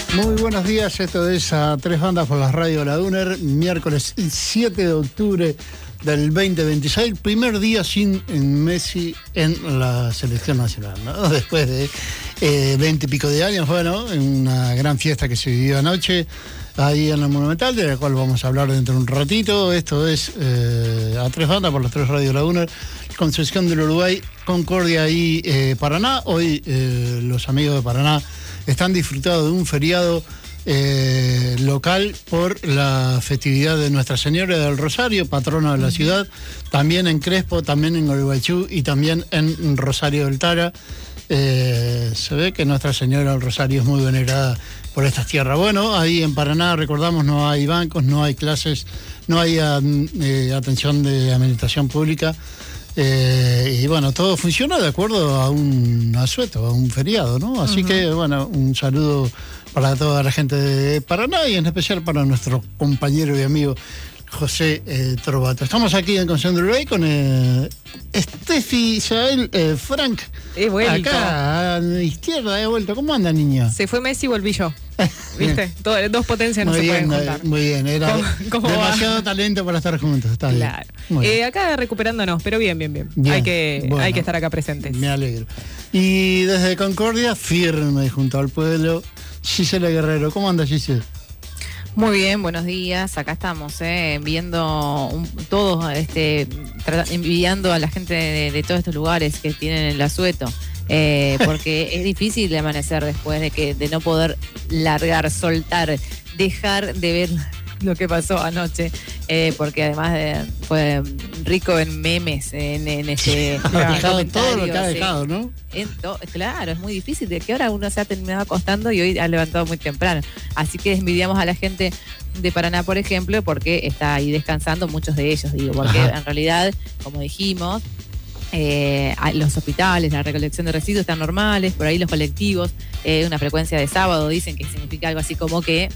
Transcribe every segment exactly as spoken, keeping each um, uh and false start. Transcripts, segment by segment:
Muy buenos días, esto es a Tres Bandas por la radio La Duner, miércoles siete de octubre del veinte veintiséis, primer día sin Messi en la selección nacional, ¿no? Después de eh, veinte y pico de años, bueno, en una gran fiesta que se vivió anoche ahí en el Monumental, de la cual vamos a hablar dentro de un ratito. Esto es eh, a Tres Bandas por las tres radios La Duner, Concepción del Uruguay, Concordia y eh, Paraná. Hoy eh, los amigos de Paraná están disfrutando de un feriado eh, local por la festividad de Nuestra Señora del Rosario, patrona de la ciudad, también en Crespo, también en Gualeguaychú y también en Rosario del Tara. Eh, se ve que Nuestra Señora del Rosario es muy venerada por estas tierras. Bueno, ahí en Paraná, recordamos, no hay bancos, no hay clases, no hay eh, atención de administración pública. Eh, y bueno, todo funciona de acuerdo a un asueto, a un feriado, ¿no? Así uh-huh. que, bueno, un saludo para toda la gente de Paraná y en especial para nuestro compañero y amigo José eh, Trovato. Estamos aquí en Concepción del Uruguay con eh, Steffi, Isabel, eh, Frank. He vuelto. Acá a la izquierda he vuelto. ¿Cómo anda, niña? Se fue Messi y volví yo. ¿Viste? Todo, dos potencias no muy se bien, pueden juntar. Muy bien, era ¿Cómo, cómo demasiado va? talento para estar juntos. Está claro. bien. Eh, acá recuperándonos, pero bien, bien, bien. bien hay, que, bueno, hay que estar acá presentes. Me alegro. Y desde Concordia, firme junto al pueblo, Gisela Guerrero. ¿Cómo anda, Gisela? Muy bien, buenos días. Acá estamos, eh, viendo un, todos, este, envidiando a la gente de, de todos estos lugares que tienen el asueto. Eh, porque es difícil de amanecer después de que de no poder largar, soltar, dejar de ver lo que pasó anoche, eh, porque además de, fue rico en memes, en, en ese ha dejado todo lo que ha dejado, sí. ¿no? To, claro, es muy difícil, de que ahora uno se ha terminado acostando y hoy ha levantado muy temprano, así que envidiamos a la gente de Paraná, por ejemplo, porque está ahí descansando, muchos de ellos, digo, porque Ajá. en realidad, como dijimos, Eh, los hospitales, la recolección de residuos están normales, por ahí los colectivos, eh, una frecuencia de sábado, dicen que significa algo así como que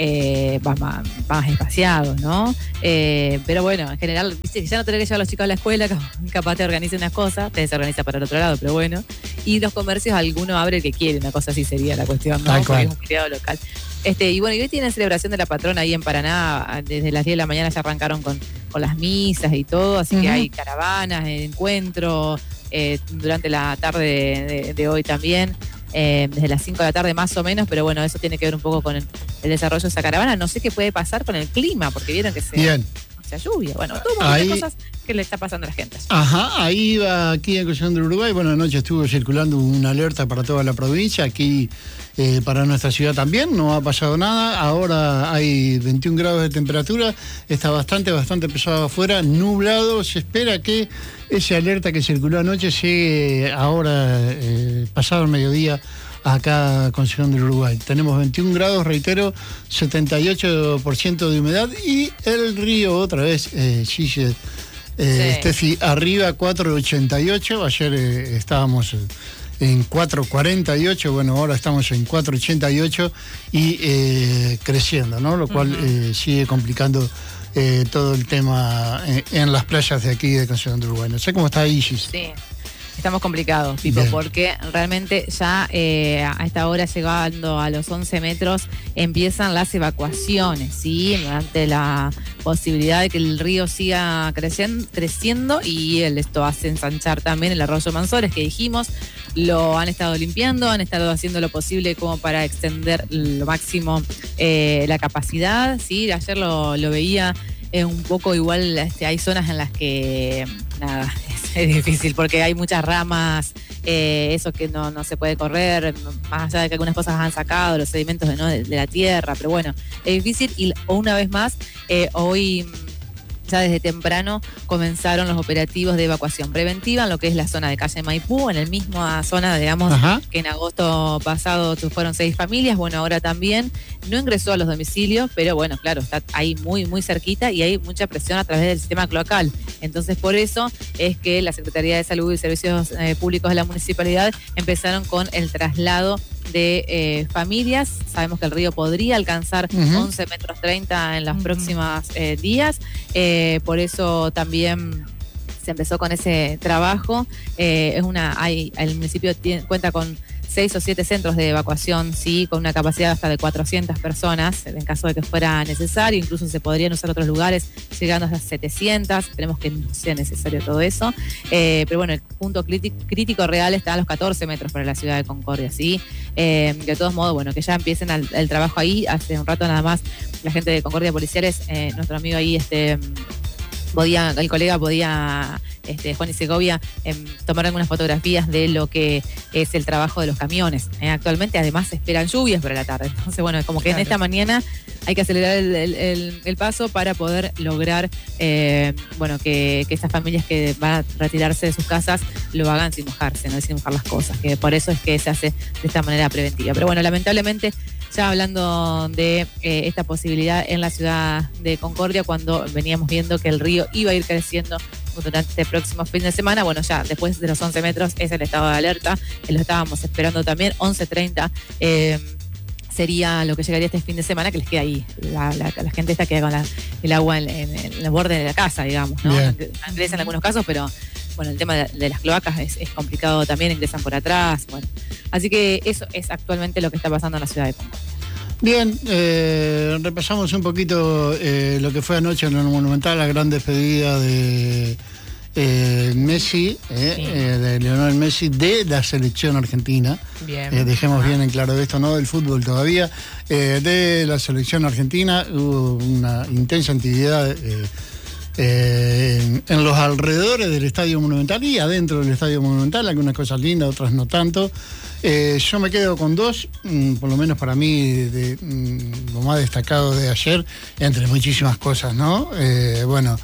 eh, va más, más espaciado, ¿no? Eh, pero bueno, en general, viste, ya no tenés que llevar a los chicos a la escuela, capaz te organiza unas cosas, te desorganiza para el otro lado, pero bueno. Y los comercios, alguno abre el que quiere, una cosa así sería la cuestión, ¿no? Porque es un feriado local. Este, y bueno, y hoy tienen celebración de la patrona ahí en Paraná, desde las diez de la mañana ya arrancaron con, con las misas y todo, así uh-huh. que hay caravanas, encuentros, eh, durante la tarde de, de, de hoy también, eh, desde las cinco de la tarde más o menos, pero bueno, eso tiene que ver un poco con el, el desarrollo de esa caravana. No sé qué puede pasar con el clima, porque vieron que se... Bien. O sea, lluvia, bueno, todo ahí, cosas que le está pasando a la gente. Ajá, ahí va aquí en Concepción del Uruguay. Bueno, anoche estuvo circulando una alerta para toda la provincia, aquí eh, para nuestra ciudad también, no ha pasado nada. Ahora hay veintiún grados de temperatura, está bastante, bastante pesado afuera, nublado. Se espera que esa alerta que circuló anoche llegue ahora, eh, pasado el mediodía, acá en Concepción del Uruguay. Tenemos veintiún grados, reitero, setenta y ocho por ciento de humedad y el río otra vez, eh, Gille, eh, sí. Steffi, arriba cuatro ochenta y ocho. Ayer eh, estábamos en cuatro cuarenta y ocho, bueno, ahora estamos en cuatro ochenta y ocho y eh, creciendo, ¿no? Lo cual uh-huh. eh, sigue complicando eh, todo el tema en, en las playas de aquí de Concepción del Uruguay. No sé cómo está ahí, Gille. Sí. Estamos complicados, Pipo, Bien. porque realmente ya eh, a esta hora, llegando a los once metros, empiezan las evacuaciones, ¿sí? Ante la posibilidad de que el río siga creciendo, creciendo y el, esto hace ensanchar también el arroyo Manzores, que dijimos, lo han estado limpiando, han estado haciendo lo posible como para extender lo máximo eh, la capacidad, ¿sí? Ayer lo, lo veía eh, un poco igual, este, hay zonas en las que, nada... Es difícil porque hay muchas ramas, eh, eso que no, no se puede correr, más allá de que algunas cosas han sacado, los sedimentos de, ¿no? de, de la tierra, pero bueno, es difícil. Y una vez más, eh, hoy ya desde temprano comenzaron los operativos de evacuación preventiva en lo que es la zona de calle Maipú, en la misma zona, digamos, Ajá. que en agosto pasado fueron seis familias, bueno, ahora también. No ingresó a los domicilios, pero bueno, claro, está ahí muy, muy cerquita y hay mucha presión a través del sistema cloacal. Entonces, por eso es que la Secretaría de Salud y Servicios eh, Públicos de la Municipalidad empezaron con el traslado de eh, familias. Sabemos que el río podría alcanzar uh-huh. once metros treinta en los uh-huh. próximos eh, días. Eh, por eso también se empezó con ese trabajo. Eh, es una, hay, el municipio tiene, cuenta con seis o siete centros de evacuación, sí, con una capacidad hasta de cuatrocientas personas, en caso de que fuera necesario. Incluso se podrían usar otros lugares, llegando hasta setecientas. Esperemos que no sea necesario todo eso. Eh, pero bueno, el punto crítico real está a los catorce metros para la ciudad de Concordia, ¿sí? Eh, de todos modos, bueno, que ya empiecen el, el trabajo ahí. Hace un rato nada más la gente de Concordia Policiales, eh, nuestro amigo ahí, este... podía, el colega podía, este, Juan y Segovia, eh, tomar algunas fotografías de lo que es el trabajo de los camiones. Eh, actualmente, además, se esperan lluvias para la tarde. Entonces, bueno, como que claro, en esta mañana hay que acelerar el, el, el, el paso para poder lograr, eh, bueno, que, que estas familias que van a retirarse de sus casas lo hagan sin mojarse, no sin mojar las cosas, que por eso es que se hace de esta manera preventiva. Pero bueno, lamentablemente, ya hablando de eh, esta posibilidad en la ciudad de Concordia, cuando veníamos viendo que el río iba a ir creciendo durante este próximo fin de semana, bueno, ya después de los once metros es el estado de alerta, que lo estábamos esperando también, once treinta eh, sería lo que llegaría este fin de semana, que les queda ahí, la, la, la gente esta queda con la, el agua en, en, en el borde de la casa, digamos, ¿no? Ingresa en algunos casos, pero bueno, el tema de, de las cloacas es, es complicado también, ingresan por atrás, bueno. Así que eso es actualmente lo que está pasando en la ciudad de Concordia. Bien, eh, repasamos un poquito eh, lo que fue anoche en el Monumental, la gran despedida de eh, Messi, eh, sí. eh, de Lionel Messi, de la selección argentina. Bien. Eh, dejemos bien en claro esto, no del fútbol todavía, eh, de la selección argentina. Hubo una intensa actividad eh, Eh, en, en los alrededores del Estadio Monumental y adentro del Estadio Monumental, algunas cosas lindas, otras no tanto. Eh, yo me quedo con dos, mmm, por lo menos para mí, de, mmm, lo más destacado de ayer, entre muchísimas cosas, ¿no? Eh, bueno,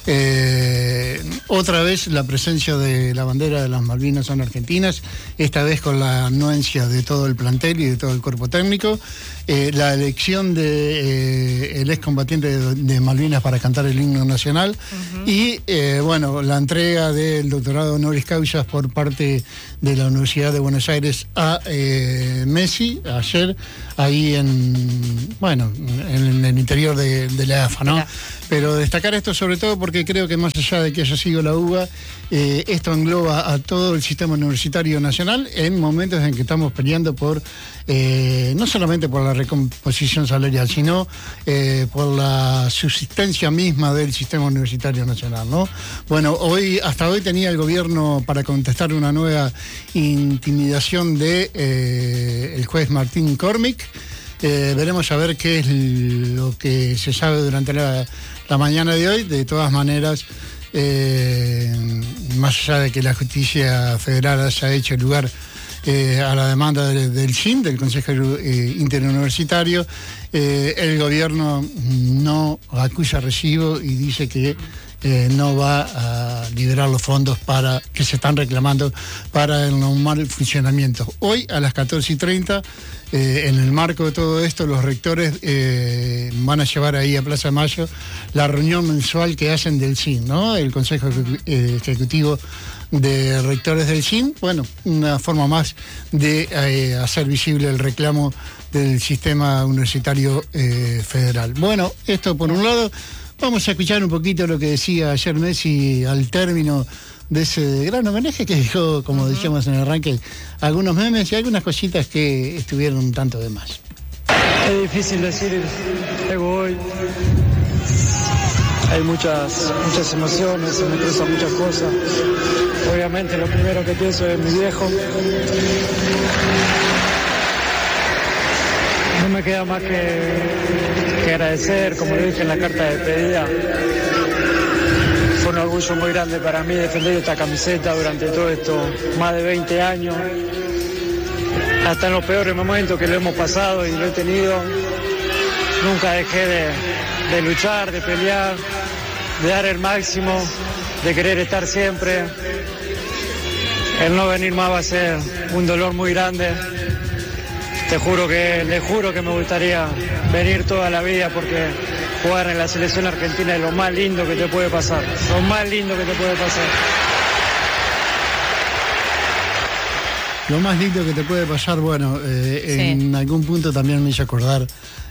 eh, otra vez la presencia de la bandera de las Malvinas son argentinas, esta vez con la anuencia de todo el plantel y de todo el cuerpo técnico. Eh, la elección de eh, el excombatiente de, de Malvinas para cantar el himno nacional uh-huh. y eh, bueno, la entrega del doctorado honoris causa por parte de la Universidad de Buenos Aires a eh, Messi ayer ahí en bueno en, en el interior de, de la A F A, ¿no? Pero destacar esto sobre todo porque creo que más allá de que haya sido la U B A, eh, esto engloba a todo el sistema universitario nacional en momentos en que estamos peleando por eh, no solamente por la recomposición salarial, sino eh, por la subsistencia misma del sistema universitario nacional, ¿no? Bueno, hoy, hasta hoy tenía el gobierno para contestar una nueva intimidación de eh, el juez Martín Cormick. Eh, veremos a ver qué es lo que se sabe durante la, la mañana de hoy. De todas maneras, eh, más allá de que la justicia federal haya hecho lugar Eh, a la demanda de, del S I N, del Consejo eh, Interuniversitario, eh, el gobierno no acusa recibo y dice que eh, no va a liberar los fondos para que se están reclamando para el normal funcionamiento. Hoy a las catorce y treinta, eh, en el marco de todo esto, los rectores eh, van a llevar ahí a Plaza Mayo la reunión mensual que hacen del S I N, ¿no? El Consejo Ejecutivo de Rectores del S I N, bueno, una forma más de eh, hacer visible el reclamo del sistema universitario eh, federal. Bueno, esto por un lado. Vamos a escuchar un poquito lo que decía ayer Messi al término de ese gran homenaje que dejó, como uh-huh. decíamos en el arranque, algunos memes y algunas cositas que estuvieron un tanto de más. Es difícil decir algo hoy. Hay muchas, muchas emociones, se me cruzan muchas cosas. Obviamente lo primero que pienso es mi viejo. No me queda más que, que agradecer, como le dije en la carta de despedida. Fue un orgullo muy grande para mí defender esta camiseta durante todo esto, más de veinte años. Hasta en los peores momentos que lo hemos pasado y lo he tenido, nunca dejé de, de luchar, de pelear, de dar el máximo, de querer estar siempre. El no venir más va a ser un dolor muy grande. Te juro que, le juro que me gustaría venir toda la vida porque jugar en la selección argentina es lo más lindo que te puede pasar. Lo más lindo que te puede pasar. Lo más lindo que te puede pasar, bueno, eh, sí. En algún punto también me hizo acordar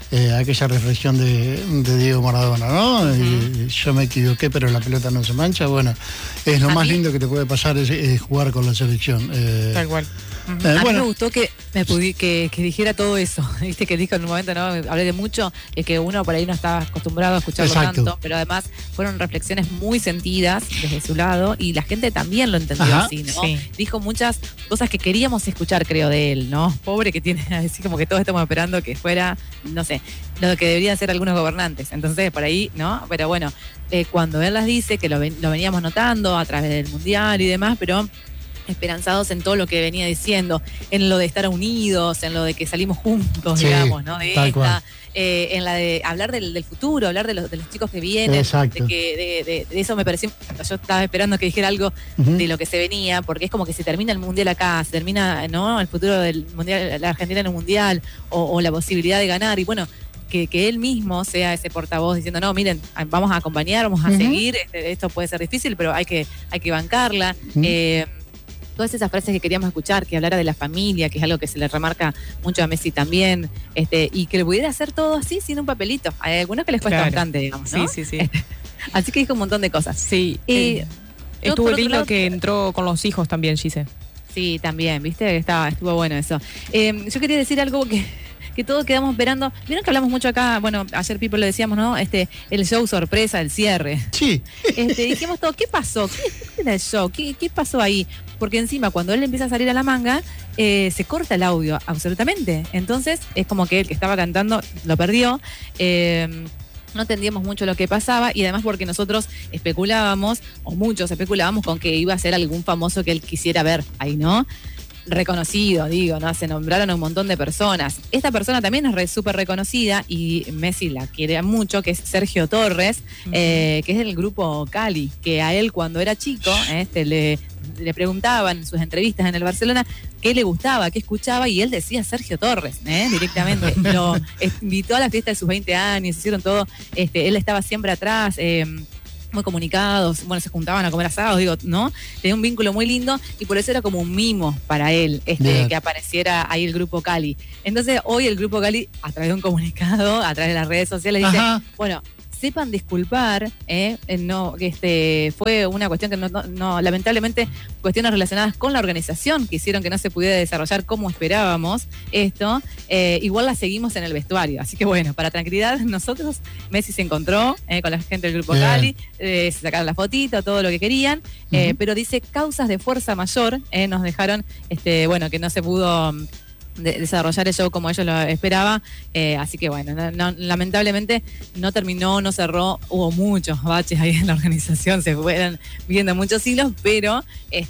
eh, aquella reflexión de, de Diego Maradona, ¿no? Uh-huh. eh, yo me equivoqué, pero la pelota no se mancha. Bueno, es lo ¿A más mí? lindo que te puede pasar es, es jugar con la selección. Eh, Tal cual. Uh-huh. eh, a bueno. mí me gustó que me pudi que, que dijera todo eso, viste que dijo en un momento, no hablé de mucho, es que uno por ahí no está acostumbrado a escucharlo Exacto. tanto, pero además fueron reflexiones muy sentidas desde su lado y la gente también lo entendió Ajá. así, ¿no? Sí. Dijo muchas cosas que queríamos escuchar, creo, de él, ¿no? Pobre que tiene, así como que todos estamos esperando que fuera, no sé, lo que deberían ser algunos gobernantes. Entonces, por ahí, ¿no? Pero bueno, eh, cuando él las dice, que lo, ven, lo veníamos notando a través del Mundial y demás, pero esperanzados en todo lo que venía diciendo, en lo de estar unidos, en lo de que salimos juntos, Sí, digamos, ¿no? De tal esta, cual. eh, en la de hablar del, del futuro, hablar de los, de los chicos que vienen, Exacto. de que de, de, de eso me pareció, yo estaba esperando que dijera algo Uh-huh. de lo que se venía, porque es como que se termina el mundial acá, se termina, ¿no? El futuro del mundial, la Argentina en el mundial, o, o la posibilidad de ganar, y bueno, que, que él mismo sea ese portavoz diciendo, no, miren, vamos a acompañar, vamos a Uh-huh. seguir, este, esto puede ser difícil, pero hay que, hay que bancarla. Uh-huh. Eh, todas esas frases que queríamos escuchar, que hablara de la familia, que es algo que se le remarca mucho a Messi también, este, y que lo pudiera hacer todo así sin un papelito. Hay algunos que les cuesta Claro. bastante, digamos, ¿no? Sí, sí, sí. Así que dijo un montón de cosas. Sí. Y eh, yo, estuvo por otro lindo lado, que entró con los hijos también, Gise. Sí, también, viste, estaba, estuvo bueno eso. Eh, yo quería decir algo que, que todos quedamos esperando. Vieron que hablamos mucho acá, bueno, ayer Pipo lo decíamos, ¿no? Este, el show sorpresa, el cierre. Sí. Este, dijimos todo, ¿qué pasó? ¿Qué, qué era el show? ¿Qué, ¿Qué pasó ahí? Porque encima, cuando él empieza a salir a la manga, eh, se corta el audio, absolutamente. Entonces, es como que el que estaba cantando lo perdió. Eh, no entendíamos mucho lo que pasaba y además porque nosotros especulábamos, o muchos especulábamos con que iba a ser algún famoso que él quisiera ver ahí, ¿no? Reconocido, digo, ¿no? Se nombraron a un montón de personas. Esta persona también es re, súper reconocida y Messi la quiere mucho, que es Sergio Torres, uh-huh. eh, que es del grupo Cali, que a él cuando era chico, este, le, le preguntaban en sus entrevistas en el Barcelona qué le gustaba, qué escuchaba, y él decía Sergio Torres, ¿eh? Directamente. Lo invitó a la fiesta de sus veinte años, hicieron todo, este, él estaba siempre atrás, eh, muy comunicados, bueno, se juntaban a comer asados, digo, ¿no? Tenía un vínculo muy lindo y por eso era como un mimo para él, este, Bien. que apareciera ahí el Grupo Cali. Entonces, hoy el Grupo Cali, a través de un comunicado, a través de las redes sociales, dice, Ajá. bueno, sepan disculpar, ¿eh? No, que este, fue una cuestión que no, no, no, lamentablemente, cuestiones relacionadas con la organización que hicieron que no se pudiera desarrollar como esperábamos esto, eh, igual la seguimos en el vestuario. Así que bueno, para tranquilidad, nosotros, Messi se encontró eh, con la gente del Grupo Bien. Cali, eh, se sacaron la fotito, todo lo que querían, eh, Uh-huh. pero dice causas de fuerza mayor, eh, nos dejaron, este, bueno, que no se pudo de desarrollar el show como ellos lo esperaban, eh, así que bueno, no, no, lamentablemente no terminó, no cerró, hubo muchos baches ahí en la organización, se fueron viendo muchos hilos, pero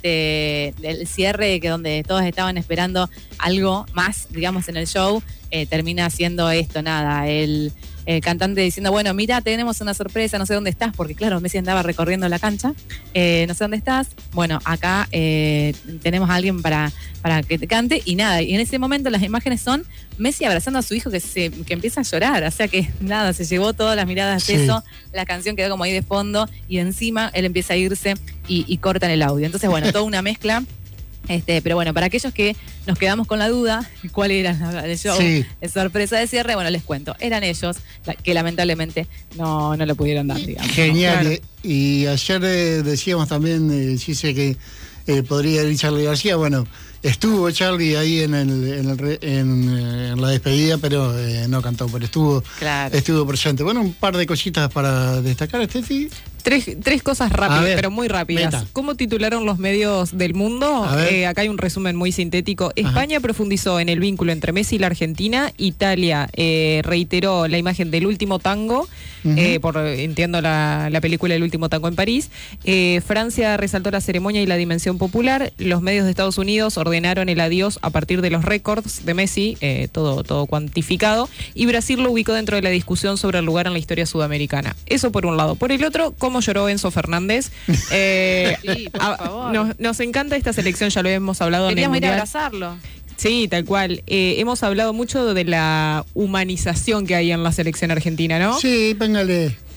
este el cierre, que donde todos estaban esperando algo más, digamos, en el show, eh, termina siendo esto, nada, el el cantante diciendo, bueno, mira, tenemos una sorpresa, no sé dónde estás, porque claro, Messi andaba recorriendo la cancha, eh, no sé dónde estás, bueno, acá eh, tenemos a alguien para, para que te cante, y nada, y en ese momento las imágenes son Messi abrazando a su hijo que se que empieza a llorar, o sea que nada, se llevó todas las miradas de Sí. eso, la canción quedó como ahí de fondo, y encima él empieza a irse y, y cortan el audio. Entonces, bueno, toda una mezcla. Este, pero bueno, para aquellos que nos quedamos con la duda, ¿cuál era el show? Sí. De sorpresa de cierre, bueno, les cuento. Eran ellos la, que lamentablemente no, no lo pudieron dar, digamos. Genial. Claro. eh, Y ayer eh, decíamos también, eh, Gise, que eh, podría ir Charly García. Bueno, estuvo Charly ahí en, el, en, el re- en, eh, en la despedida, pero eh, no cantó, pero estuvo, Claro. estuvo presente. Bueno, un par de cositas para destacar, Steffi. Tres, tres cosas A rápidas, ver, pero muy rápidas. meta. ¿Cómo titularon los medios del mundo? A ver. Eh, acá hay un resumen muy sintético. España profundizó en el vínculo entre Messi y la Argentina. Italia eh, reiteró la imagen del último tango, Ujú. eh, por entiendo la, la película El último tango en París. Eh, Francia resaltó la ceremonia y la dimensión popular. Los medios de Estados Unidos ordenaron el adiós a partir de los récords de Messi, eh, todo, todo cuantificado. Y Brasil lo ubicó dentro de la discusión sobre el lugar en la historia sudamericana. Eso por un lado. Por el otro, cómo lloró Enzo Fernández. Eh, Sí, por a- favor. nos, nos encanta esta selección, ya lo hemos hablado en el Queríamos ir a Mundial. abrazarlo. Sí, tal cual. Eh, hemos hablado mucho de la humanización que hay en la selección argentina, ¿no? Sí, póngale.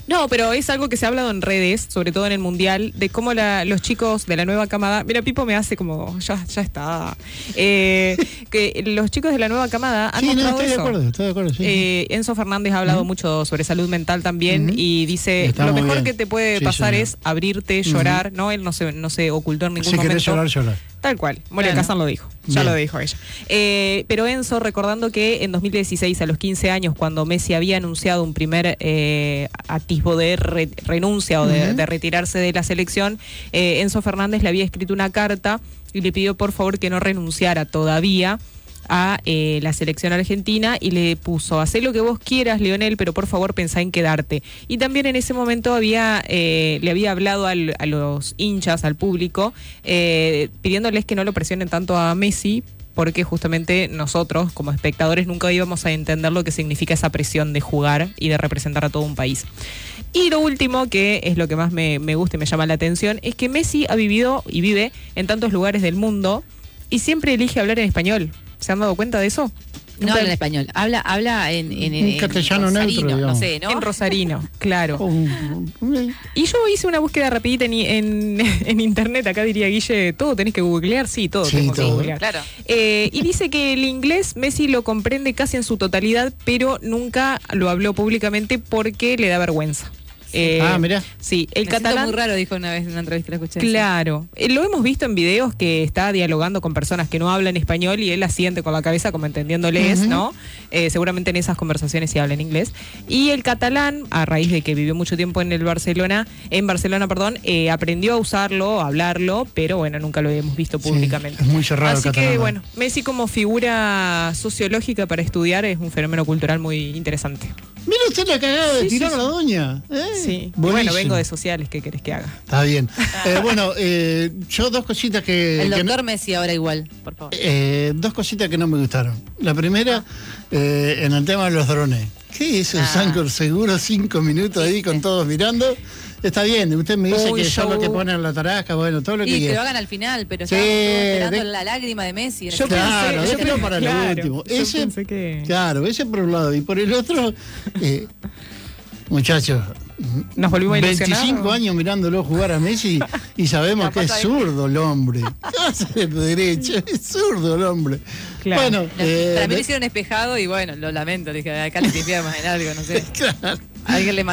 No, pero es algo que se ha hablado en redes, sobre todo en el Mundial, de cómo la, los chicos de la nueva camada, mira, Pipo me hace como, ya, ya está, eh, que los chicos de la nueva camada han Sí, no, mostrado estoy de eso. acuerdo, estoy de acuerdo, sí. Eh, Enzo Fernández ha hablado Uh-huh. mucho sobre salud mental también Uh-huh. y dice, Está lo muy mejor bien. que te puede Sí, pasar señor. es abrirte, llorar, ¿no? Él no se, no se ocultó en ningún Si momento. querés llorar, llorar. Tal cual, Moria Bueno. Kazan lo dijo, ya Bien. lo dijo ella. Eh, pero Enzo, recordando que en dos mil dieciséis, a los quince años, cuando Messi había anunciado un primer eh, atisbo de re- renuncia o de, Uh-huh. de retirarse de la selección, eh, Enzo Fernández le había escrito una carta y le pidió por favor que no renunciara todavía a eh, la selección argentina y le puso, hacé lo que vos quieras, Lionel, pero por favor pensá en quedarte. Y también en ese momento había eh, le había hablado al, a los hinchas, al público, eh, pidiéndoles que no lo presionen tanto a Messi, porque justamente nosotros, como espectadores, nunca íbamos a entender lo que significa esa presión de jugar y de representar a todo un país. Y lo último, que es lo que más me, me gusta y me llama la atención, es que Messi ha vivido y vive en tantos lugares del mundo y siempre elige hablar en español. ¿Se han dado cuenta de eso? No habla en español, habla, habla en, en, en, Un castellano en neutro, rosarino, digamos. no sé, ¿no? En rosarino, claro. Oh, eh, Y yo hice una búsqueda rapidita en, en, en internet, acá diría Guille, ¿todo tenés que googlear? Sí, todo Sí, tengo que todo. googlear. Claro. Eh, y dice que el inglés Messi lo comprende casi en su totalidad, pero nunca lo habló públicamente porque le da vergüenza. Eh, Ah, mirá. Sí, el Me siento catalán... muy raro, dijo una vez en una entrevista, la escuché. Claro, Eh, lo hemos visto en videos que está dialogando con personas que no hablan español y él asiente con la cabeza como entendiéndoles, Ujú. ¿no? Eh, seguramente en esas conversaciones sí habla en inglés. Y el catalán, a raíz de que vivió mucho tiempo en el Barcelona, en Barcelona, perdón, eh, aprendió a usarlo, a hablarlo, pero bueno, nunca lo hemos visto sí, públicamente. es muy cerrado Así el que catalán. bueno, Messi como figura sociológica para estudiar es un fenómeno cultural muy interesante. Mira usted la cagada de Sí, sí, tirar sí. a la doña. ¿eh? Sí. Y Buenísimo. bueno, vengo de sociales, ¿qué querés que haga? Está bien. Eh, bueno, eh, yo dos cositas que... El que no- doctor Messi ahora igual, por favor. Eh, dos cositas que no me gustaron. La primera, eh, en el tema de los drones. ¿Qué es el Ah. Sancor seguro? Cinco minutos ahí con todos mirando. Está bien, usted me dice Un que son los que show. ponen la tarasca, bueno, todo lo que Y que lo quiera. hagan al final, pero Sí, estábamos todos esperando de- la lágrima de Messi. Yo Claro, pensé- yo déjelo pensé- para claro, lo último. yo Ese, pensé que- Claro, ese por un lado. Y por el otro, eh, muchachos, Nos volvimos a ilusionar. veinticinco años mirándolo jugar a Messi y sabemos La que es pata de- zurdo el hombre. ¿Qué hace de derecha? Es zurdo el hombre. Claro. Bueno, eh, Para mí de- lo hicieron espejado y bueno, lo lamento. Dije, acá le limpiamos en algo, no sé. claro. Alguien le mandó